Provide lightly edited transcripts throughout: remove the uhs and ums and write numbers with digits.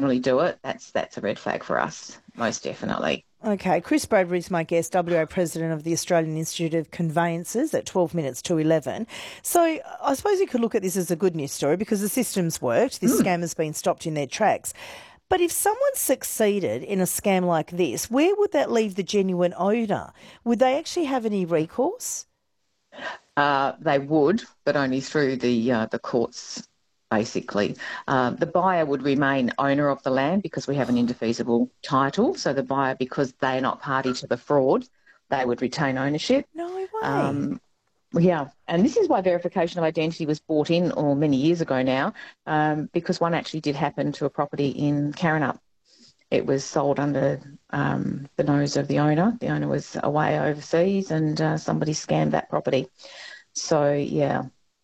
generally do it, that's a red flag for us, most definitely. Okay, Chris Bradbury is my guest, WA President of the Australian Institute of Conveyancers at 12 minutes to 11. So I suppose you could look at this as a good news story because the system's worked. This scam has been stopped in their tracks. But if someone succeeded in a scam like this, where would that leave the genuine owner? Would they actually have any recourse? They would, but only through the courts, basically. The buyer would remain owner of the land because we have an indefeasible title. So the buyer, because they are not party to the fraud, they would retain ownership. No way. Yeah, and this is why verification of identity was brought in, or many years ago now, because one actually did happen to a property in Karrinyup. It was sold under the nose of the owner. The owner was away overseas and somebody scammed that property. So, yeah.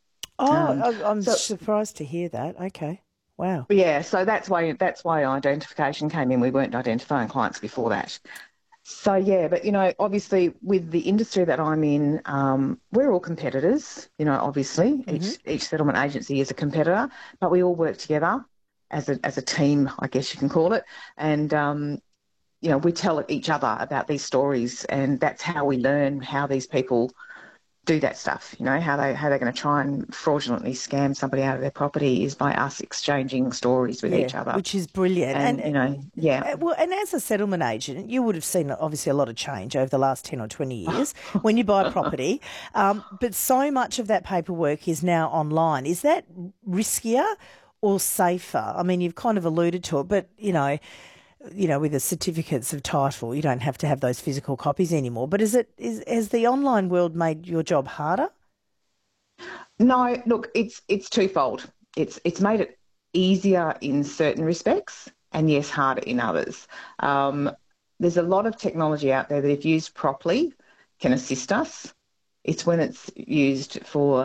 I'm surprised to hear that. Okay. Wow. Yeah, so that's why identification came in. We weren't identifying clients before that. So, yeah, but, obviously with the industry that I'm in, we're all competitors, obviously. Each settlement agency is a competitor, but we all work together as a team, I guess you can call it. And, we tell each other about these stories, and that's how we learn how these people do that stuff, how they're going to try and fraudulently scam somebody out of their property is by us exchanging stories with each other. Which is brilliant. And yeah. Well, and as a settlement agent, you would have seen obviously a lot of change over the last 10 or 20 years when you buy a property. But so much of that paperwork is now online. Is that riskier or safer? I mean, you've kind of alluded to it, but, with the certificates of title, you don't have to have those physical copies anymore. But has the online world made your job harder? No, look, it's twofold. It's made it easier in certain respects, and yes, harder in others. There's a lot of technology out there that, if used properly, can assist us. It's when it's used for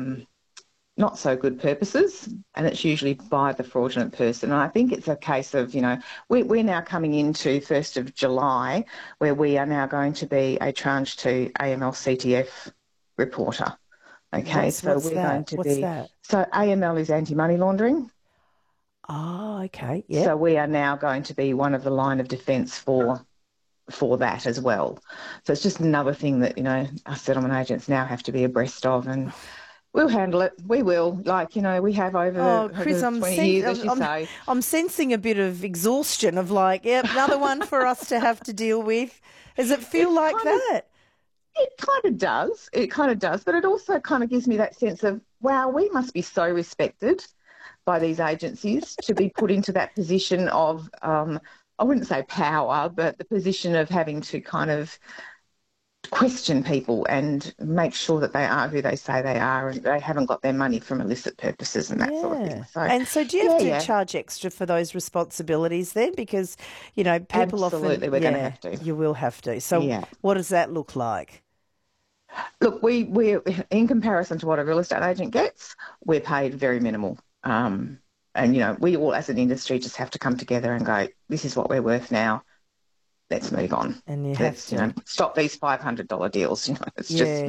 not so good purposes, and it's usually by the fraudulent person. And I think it's a case of, we're now coming into 1st of July, where we are now going to be a tranche 2 AML CTF reporter. Okay, what's that? So AML is anti-money laundering. Oh, okay, yeah. So we are now going to be one of the line of defence for that as well. So it's just another thing that, us settlement agents now have to be abreast of, and we'll handle it. We will. We have over, Chris, over 20 years, as you say. I'm sensing a bit of exhaustion of another one for us to have to deal with. Does it feel like that? It kind of does. It kind of does. But it also kind of gives me that sense of, wow, we must be so respected by these agencies to be put into that position of, I wouldn't say power, but the position of having to kind of question people and make sure that they are who they say they are, and they haven't got their money from illicit purposes and that sort of thing. So do you have to charge extra for those responsibilities then? Because, people Absolutely, we're going to have to. You will have to. So what does that look like? Look, we're in comparison to what a real estate agent gets, we're paid very minimal. And, we all as an industry just have to come together and go, this is what we're worth now. Let's move on. And you have to stop these $500 deals. It's just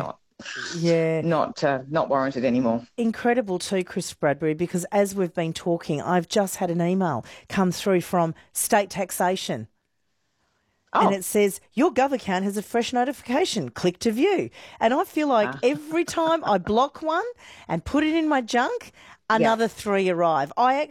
not warranted anymore. Incredible too, Chris Bradbury, because as we've been talking, I've just had an email come through from state taxation. And it says, your Gov account has a fresh notification. Click to view. And I feel like every time I block one and put it in my junk, another 3 arrive. I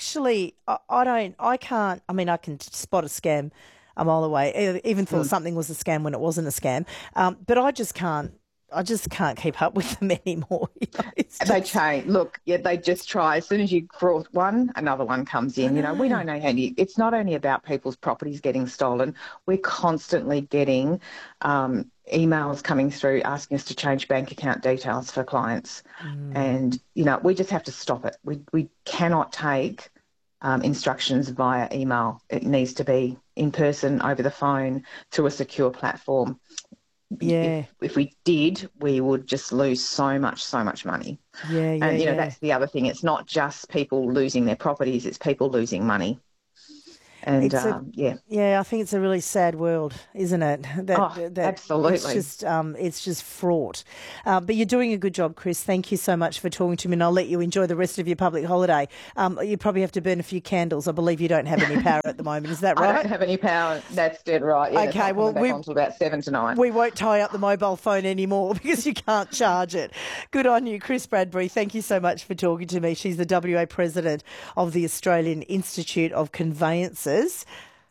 can spot a scam a mile away. I even thought something was a scam when it wasn't a scam. But I just can't keep up with them anymore. They change. Look, they just try. As soon as you cross one, another one comes in. We don't know it's not only about people's properties getting stolen. We're constantly getting emails coming through asking us to change bank account details for clients. And, we just have to stop it. We cannot take instructions via email. It needs to be in person, over the phone, through a secure platform. If we did, we would just lose so much money. That's the other thing. It's not just people losing their properties, it's people losing money. And Yeah, I think it's a really sad world, isn't it? Absolutely. It's just fraught. But you're doing a good job, Chris. Thank you so much for talking to me, and I'll let you enjoy the rest of your public holiday. You probably have to burn a few candles. I believe you don't have any power at the moment. Is that right? I don't have any power. That's dead right. Yeah, okay, well, we're on until about 7 tonight. We won't tie up the mobile phone anymore because you can't charge it. Good on you, Chris Bradbury. Thank you so much for talking to me. She's the WA president of the Australian Institute of Conveyancers.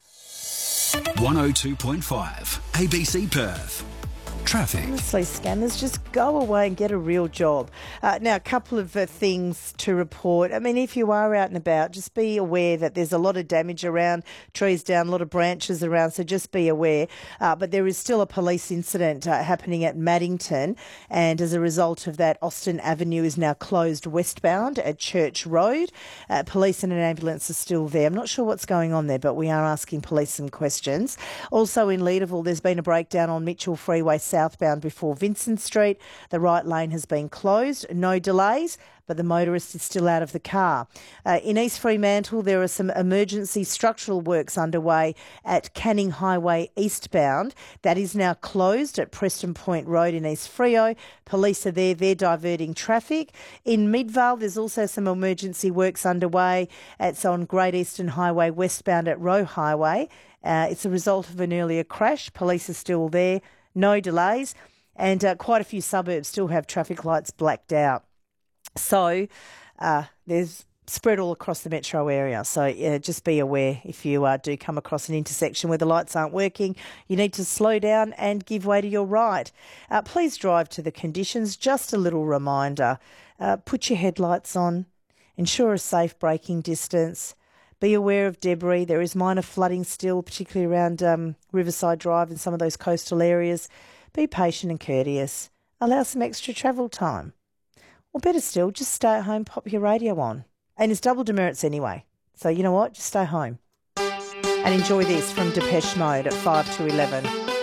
102.5 ABC Perth. Traffic. Honestly, scammers, just go away and get a real job. Now, a couple of things to report. I mean, if you are out and about, just be aware that there's a lot of damage around, trees down, a lot of branches around, so just be aware. But there is still a police incident happening at Maddington, and as a result of that, Austin Avenue is now closed westbound at Church Road. Police and an ambulance are still there. I'm not sure what's going on there, but we are asking police some questions. Also in Leederville, there's been a breakdown on Mitchell Freeway southbound before Vincent Street. The right lane has been closed. No delays, but the motorist is still out of the car. In East Fremantle, there are some emergency structural works underway at Canning Highway eastbound. That is now closed at Preston Point Road in East Freo. Police are there. They're diverting traffic. In Midvale, there's also some emergency works underway. It's on Great Eastern Highway westbound at Roe Highway. It's a result of an earlier crash. Police are still there. No delays, and quite a few suburbs still have traffic lights blacked out. So there's spread all across the metro area. So just be aware if you do come across an intersection where the lights aren't working, you need to slow down and give way to your right. Please drive to the conditions. Just a little reminder, put your headlights on, ensure a safe braking distance. Be aware of debris. There is minor flooding still, particularly around Riverside Drive and some of those coastal areas. Be patient and courteous. Allow some extra travel time. Or better still, just stay at home, pop your radio on. And it's double demerits anyway. So you know what? Just stay home. And enjoy this from Depeche Mode at 5 to 11.